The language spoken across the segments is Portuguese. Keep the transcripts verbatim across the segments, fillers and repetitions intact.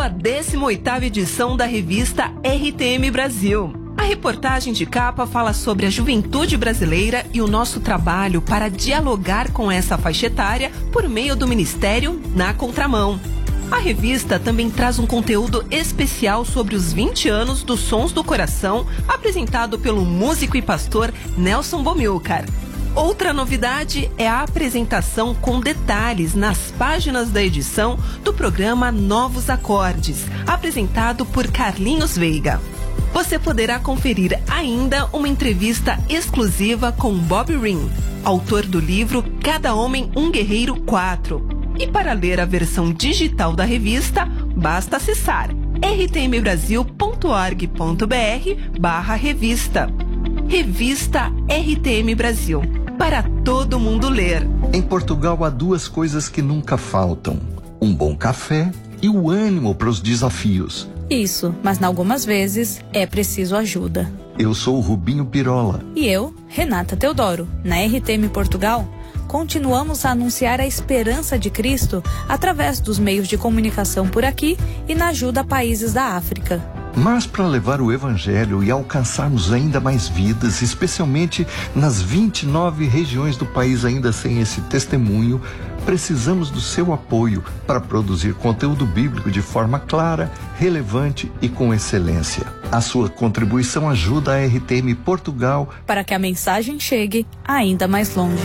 pela décima oitava edição da revista R T M Brasil. A reportagem de capa fala sobre a juventude brasileira e o nosso trabalho para dialogar com essa faixa etária por meio do Ministério Na Contramão. A revista também traz um conteúdo especial sobre os vinte anos dos Sons do Coração, apresentado pelo músico e pastor Nelson Bomilcar. Outra novidade é a apresentação com detalhes nas páginas da edição do programa Novos Acordes, apresentado por Carlinhos Veiga. Você poderá conferir ainda uma entrevista exclusiva com Bob Ring, autor do livro Cada Homem um Guerreiro quatro. E para ler a versão digital da revista, basta acessar r t m brasil ponto org ponto b r barra revista. Revista R T M Brasil, para todo mundo ler. Em Portugal há duas coisas que nunca faltam: um bom café e o ânimo para os desafios. Isso, mas algumas vezes é preciso ajuda. Eu sou o Rubinho Pirola. E eu, Renata Teodoro. Na R T M Portugal, continuamos a anunciar a esperança de Cristo através dos meios de comunicação por aqui e na ajuda a países da África. Mas para levar o Evangelho e alcançarmos ainda mais vidas, especialmente nas vinte e nove regiões do país ainda sem esse testemunho, precisamos do seu apoio para produzir conteúdo bíblico de forma clara, relevante e com excelência. A sua contribuição ajuda a R T M Portugal para que a mensagem chegue ainda mais longe.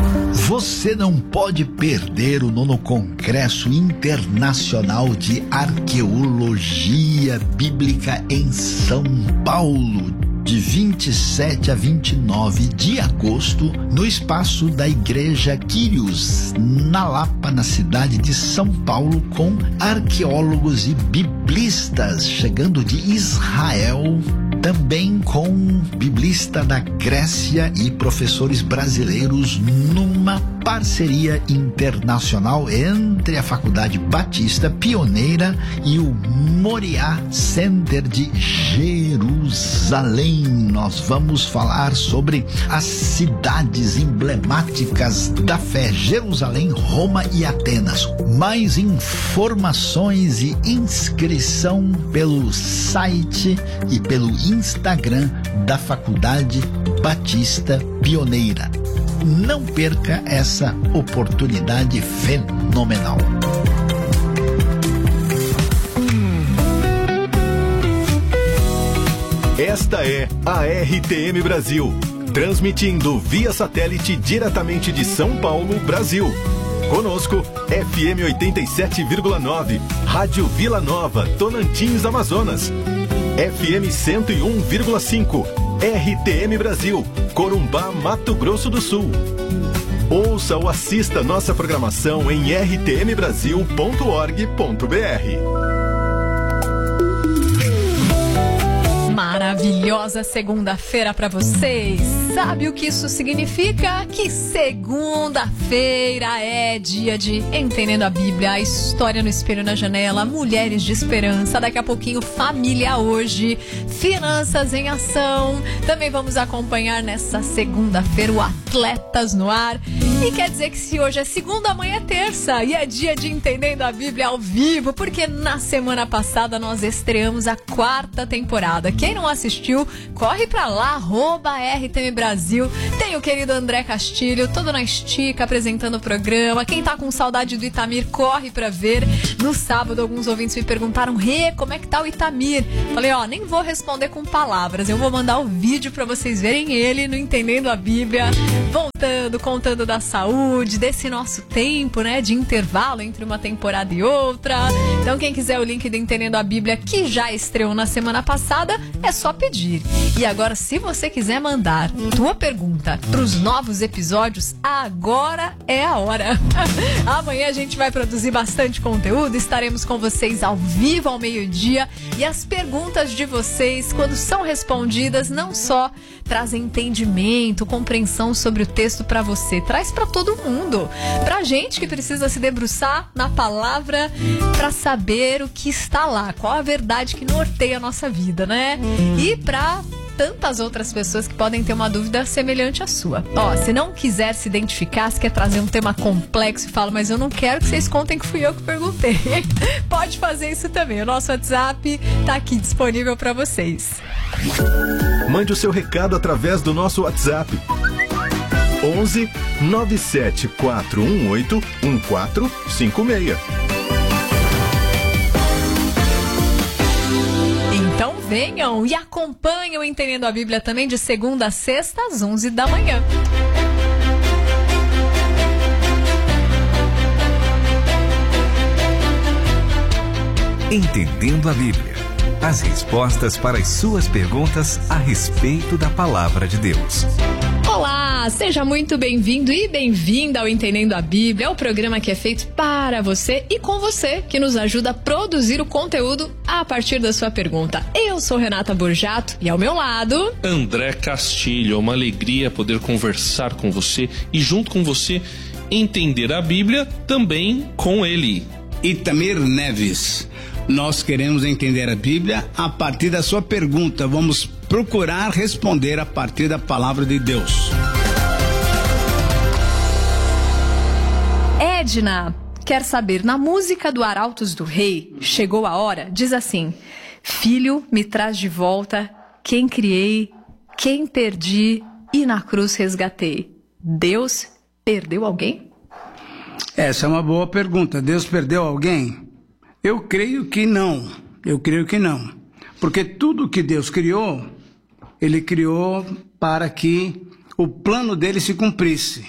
Você não pode perder o nono Congresso Internacional de Arqueologia Bíblica em São Paulo, de vinte e sete a vinte e nove de agosto, no espaço da Igreja Quírios, na Lapa, na cidade de São Paulo, com arqueólogos e biblistas chegando de Israel, também com biblista da Grécia e professores brasileiros, numa parceria internacional entre a Faculdade Batista Pioneira e o Moriá Center de Jerusalém. Nós vamos falar sobre as cidades emblemáticas da fé: Jerusalém, Roma e Atenas. Mais informações e inscrição pelo site e pelo Instagram da Faculdade Batista Pioneira. Não perca essa oportunidade fenomenal. Esta é a R T M Brasil, transmitindo via satélite diretamente de São Paulo, Brasil. Conosco, F M oitenta e sete vírgula nove, Rádio Vila Nova, Tonantins, Amazonas. F M cento e um vírgula cinco, R T M Brasil, Corumbá, Mato Grosso do Sul. Ouça ou assista nossa programação em r t m brasil ponto org ponto b r. Maravilhosa segunda-feira para vocês. Sabe o que isso significa? Que segunda-feira é dia de Entendendo a Bíblia, a história no espelho na janela, mulheres de esperança, daqui a pouquinho família hoje, finanças em ação. Também vamos acompanhar nessa segunda-feira o Atletas no Ar. E quer dizer que se hoje é segunda, amanhã é terça e é dia de Entendendo a Bíblia ao vivo, porque na semana passada nós estreamos a quarta temporada. Quem não assistiu, corre pra lá, arroba R T M Brasil. Tem o querido André Castilho, todo na estica, apresentando o programa. Quem tá com saudade do Itamir, corre pra ver. No sábado, alguns ouvintes me perguntaram: Rê, como é que tá o Itamir? Falei, ó, nem vou responder com palavras, eu vou mandar o vídeo pra vocês verem ele no Entendendo a Bíblia, voltando, contando da saúde, desse nosso tempo, né, de intervalo entre uma temporada e outra. Então, quem quiser o link do Entendendo a Bíblia, que já estreou na semana passada, é só pedir. E agora, se você quiser mandar tua pergunta pros novos episódios, agora é a hora. Amanhã a gente vai produzir bastante conteúdo, estaremos com vocês ao vivo ao meio-dia, e as perguntas de vocês, quando são respondidas, não só trazem entendimento, compreensão sobre o texto para você, traz para todo mundo, pra gente que precisa se debruçar na palavra para saber o que está lá, qual a verdade que norteia a nossa vida, né? E pra tantas outras pessoas que podem ter uma dúvida semelhante à sua. Ó, se não quiser se identificar, se quer trazer um tema complexo e fala, mas eu não quero que vocês contem que fui eu que perguntei. Pode fazer isso também. O nosso WhatsApp tá aqui disponível para vocês. Mande o seu recado através do nosso WhatsApp. onze nove sete quatro um oito um quatro cinco seis. Então venham e acompanhem o Entendendo a Bíblia também de segunda a sexta às onze da manhã. Entendendo a Bíblia. As respostas para as suas perguntas a respeito da Palavra de Deus. Olá, seja muito bem-vindo e bem-vinda ao Entendendo a Bíblia, é o programa que é feito para você e com você, que nos ajuda a produzir o conteúdo a partir da sua pergunta. Eu sou Renata Borjato e ao meu lado... André Castilho, é uma alegria poder conversar com você e junto com você entender a Bíblia também com ele. Itamir Neves. Nós queremos entender a Bíblia a partir da sua pergunta. Vamos procurar responder a partir da palavra de Deus. Edna quer saber, na música do Arautos do Rei, Chegou a Hora, diz assim: Filho, me traz de volta quem criei, quem perdi e na cruz resgatei. Deus perdeu alguém? Essa é uma boa pergunta. Deus perdeu alguém? Eu creio que não, eu creio que não, porque tudo que Deus criou, Ele criou para que o plano dele se cumprisse.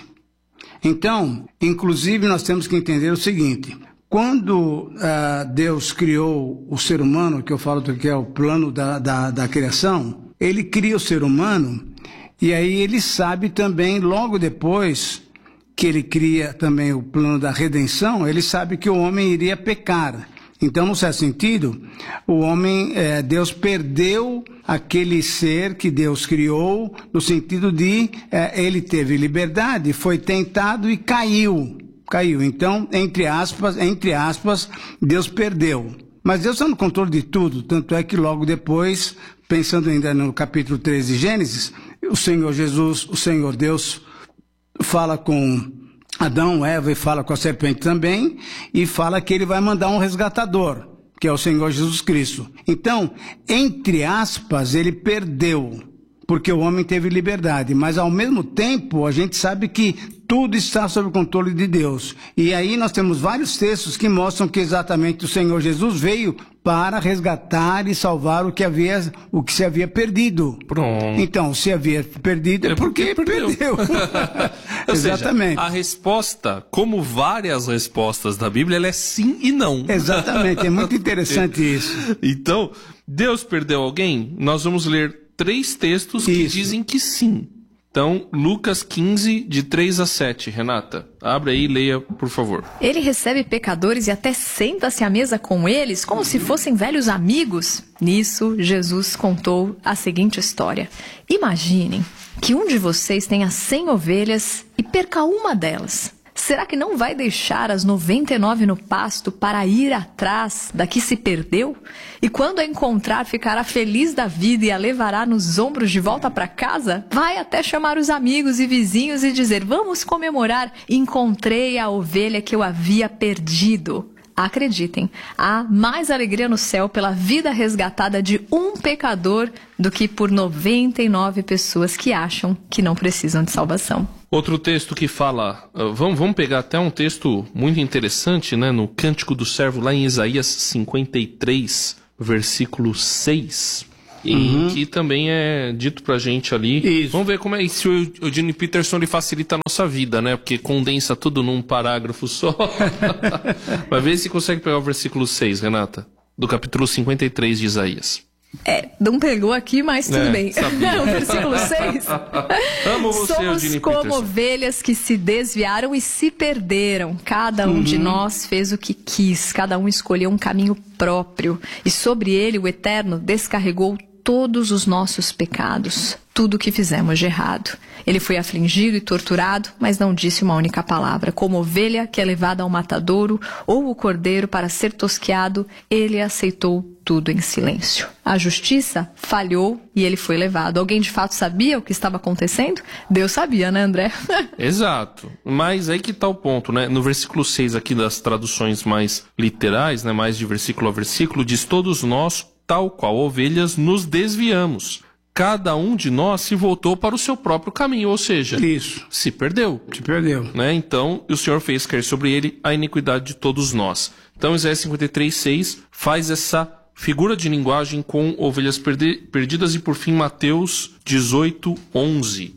Então, inclusive nós temos que entender o seguinte, quando uh, Deus criou o ser humano, que eu falo que é o plano da, da, da criação, Ele cria o ser humano e aí Ele sabe também, logo depois que Ele cria também o plano da redenção, Ele sabe que o homem iria pecar. Então, no certo sentido, o homem, é, Deus perdeu aquele ser que Deus criou, no sentido de é, ele teve liberdade, foi tentado e caiu. Caiu. Então, entre aspas, entre aspas, Deus perdeu. Mas Deus está no controle de tudo, tanto é que logo depois, pensando ainda no capítulo três de Gênesis, o Senhor Jesus, o Senhor Deus, fala com Adão, Eva, e fala com a serpente também, e fala que ele vai mandar um resgatador, que é o Senhor Jesus Cristo. Então, entre aspas, ele perdeu, porque o homem teve liberdade, mas ao mesmo tempo a gente sabe que tudo está sob o controle de Deus. E aí nós temos vários textos que mostram que exatamente o Senhor Jesus veio para resgatar e salvar o que havia, o que se havia perdido. Pronto. Então, se havia perdido é porque, porque perdeu. perdeu. Exatamente. Seja, a resposta, como várias respostas da Bíblia, ela é sim e não. Exatamente, é muito interessante isso. Então, Deus perdeu alguém? Nós vamos ler três textos que isso. dizem que sim. Então, Lucas quinze, de três a sete, Renata. Abre aí e leia, por favor. Ele recebe pecadores e até senta-se à mesa com eles, como se fossem velhos amigos. Nisso, Jesus contou a seguinte história. Imaginem que um de vocês tenha cem ovelhas e perca uma delas. Será que não vai deixar as noventa e nove no pasto para ir atrás da que se perdeu? E quando a encontrar, ficará feliz da vida e a levará nos ombros de volta para casa? Vai até chamar os amigos e vizinhos e dizer: vamos comemorar, encontrei a ovelha que eu havia perdido. Acreditem, há mais alegria no céu pela vida resgatada de um pecador do que por noventa e nove pessoas que acham que não precisam de salvação. Outro texto que fala, uh, vamos, vamos pegar até um texto muito interessante, né, no Cântico do Servo, lá em Isaías cinquenta e três, versículo seis, uhum. em que também é dito pra gente ali. Isso. Vamos ver como é se o Eugene Peterson ele facilita a nossa vida, né, porque condensa tudo num parágrafo só. Mas vê se consegue pegar o versículo seis, Renata, do capítulo cinquenta e três de Isaías. É, não pegou aqui, mas tudo é, bem. O versículo seis. Amo você, Somos Eugene como Peterson. ovelhas que se desviaram e se perderam. Cada um uhum. de nós fez o que quis. Cada um escolheu um caminho próprio. E sobre ele, o Eterno descarregou todos os nossos pecados. tudo o que fizemos de errado. Ele foi afligido e torturado, mas não disse uma única palavra. Como ovelha que é levada ao matadouro, ou o cordeiro para ser tosqueado, ele aceitou tudo em silêncio. A justiça falhou e ele foi levado. Alguém de fato sabia o que estava acontecendo? Deus sabia, né, André? Exato. Mas aí que tá o ponto, né? No versículo seis aqui das traduções mais literais, né, mais de versículo a versículo, diz: todos nós, tal qual ovelhas, nos desviamos. Cada um de nós se voltou para o seu próprio caminho, ou seja, Isso. se perdeu. Se perdeu. Né? Então, o Senhor fez cair sobre ele a iniquidade de todos nós. Então, Isaías cinquenta e três, seis faz essa figura de linguagem com ovelhas perde- perdidas. E, por fim, Mateus dezoito, onze.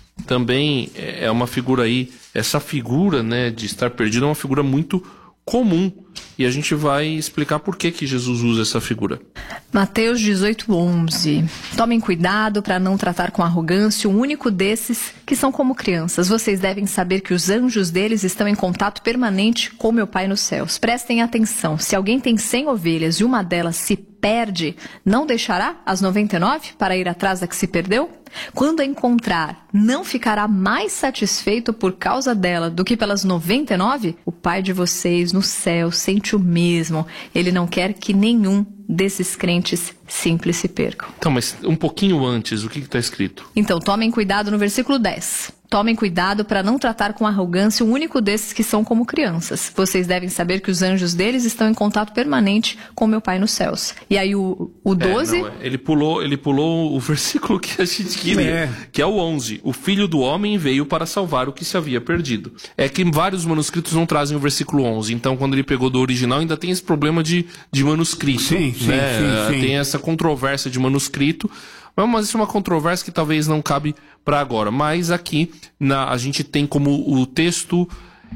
Também é uma figura aí, essa figura, né, de estar perdido é uma figura muito comum. E a gente vai explicar por que que Jesus usa essa figura. Mateus dezoito, onze. Tomem cuidado para não tratar com arrogância o único desses que são como crianças. Vocês devem saber que os anjos deles estão em contato permanente com meu Pai nos céus. Prestem atenção. Se alguém tem cem ovelhas e uma delas se perde, não deixará as noventa e nove para ir atrás da que se perdeu? Quando a encontrar, não ficará mais satisfeito por causa dela do que pelas noventa e nove? O Pai de vocês no céu sente o mesmo. Ele não quer que nenhum desses crentes simples se percam. Então, mas um pouquinho antes, o que está escrito? Então, tomem cuidado no versículo dez. Tomem cuidado para não tratar com arrogância o único desses que são como crianças. Vocês devem saber que os anjos deles estão em contato permanente com meu Pai nos céus. E aí o, o doze... É, não, é. Ele pulou, ele pulou o versículo que a gente queria, é. que é o onze. O Filho do Homem veio para salvar o que se havia perdido. É que vários manuscritos não trazem o versículo onze. Então, quando ele pegou do original, ainda tem esse problema de, de manuscrito. Sim, sim, né? sim, sim. Tem essa controvérsia de manuscrito. Mas isso é uma controvérsia que talvez não cabe para agora. Mas aqui na, a gente tem como o texto,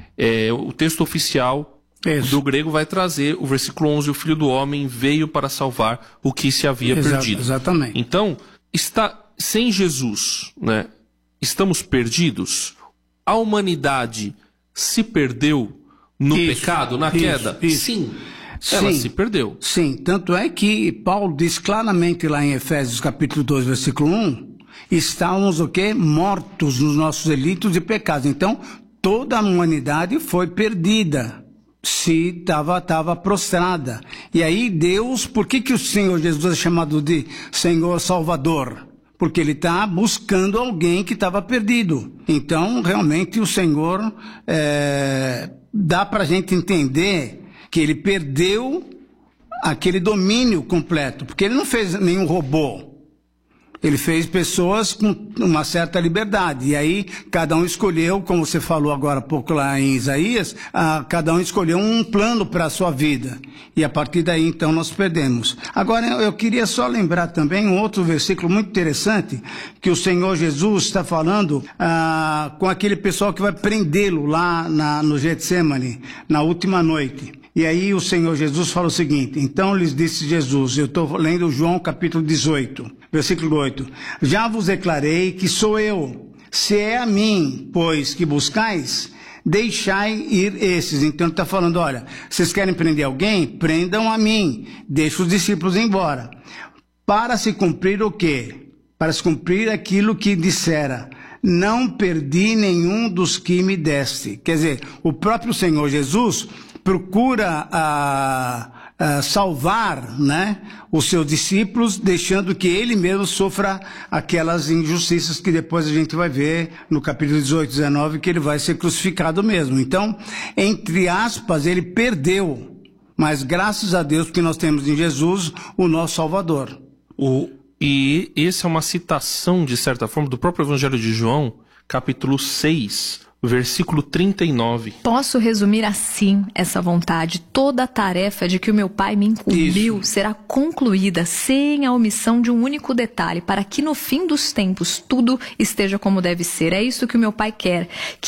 é, o texto oficial isso. do grego vai trazer o versículo onze: o Filho do Homem veio para salvar o que se havia Exato, perdido. Exatamente. Então, está, sem Jesus, né, estamos perdidos? A humanidade se perdeu no isso, pecado, na isso, queda? Isso. Sim. Ela sim, se perdeu. Sim, tanto é que Paulo diz claramente lá em Efésios capítulo dois, versículo um, estávamos o quê? Mortos nos nossos delitos e pecados. Então, toda a humanidade foi perdida, se estava tava prostrada. E aí Deus, por que que o Senhor Jesus é chamado de Senhor Salvador? Porque ele está buscando alguém que estava perdido. Então, realmente, o Senhor é, dá para a gente entender que ele perdeu aquele domínio completo, porque ele não fez nenhum robô. Ele fez pessoas com uma certa liberdade. E aí, cada um escolheu, como você falou agora há pouco lá em Isaías, a, cada um escolheu um plano para a sua vida. E a partir daí, então, nós perdemos. Agora, eu, eu queria só lembrar também um outro versículo muito interessante, que o Senhor Jesus está falando ah, com aquele pessoal que vai prendê-lo lá na, no Getsemane, na última noite. E aí o Senhor Jesus fala o seguinte: então lhes disse Jesus, eu estou lendo João capítulo dezoito, versículo oito, já vos declarei que sou eu, se é a mim, pois, que buscais, deixai ir esses. Então ele está falando, olha, vocês querem prender alguém? Prendam a mim, deixa os discípulos embora. Para se cumprir o quê? Para se cumprir aquilo que dissera, não perdi nenhum dos que me deste. Quer dizer, o próprio Senhor Jesus procura a, a salvar, né, os seus discípulos, deixando que ele mesmo sofra aquelas injustiças que depois a gente vai ver no capítulo dezoito, dezenove, que ele vai ser crucificado mesmo. Então, entre aspas, ele perdeu, mas graças a Deus que nós temos em Jesus o nosso Salvador. O, e essa é uma citação, de certa forma, do próprio Evangelho de João, capítulo seis, versículo trinta e nove. Posso resumir assim essa vontade: toda a tarefa de que o meu Pai me incumbiu Isso. será concluída sem a omissão de um único detalhe, para que no fim dos tempos tudo esteja como deve ser. É isso que o meu Pai quer,